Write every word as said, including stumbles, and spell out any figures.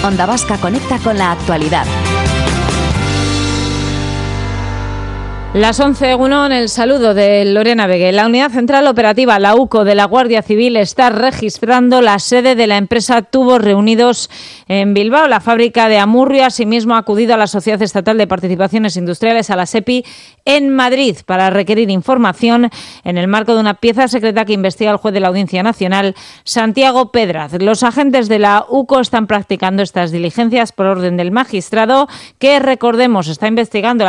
Onda Vasca conecta con la actualidad. Las once, uno en el saludo de Lorena Vegue. La Unidad Central Operativa, la U C O de la Guardia Civil, está registrando la sede de la empresa Tubos Reunidos en Bilbao. La fábrica de Amurrio, asimismo, ha acudido a la Sociedad Estatal de Participaciones Industriales, a la SEPI, en Madrid, para requerir información en el marco de una pieza secreta que investiga el juez de la Audiencia Nacional, Santiago Pedraz. Los agentes de la U C O están practicando estas diligencias por orden del magistrado, que, recordemos, está investigando